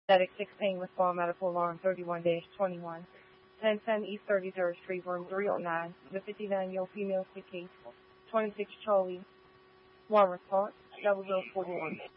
Static 16, respond medical alarm 31-21. 1010 East 33rd Street, room 309. The 59-year-old female seeking 26 Charlie. One response, 0041.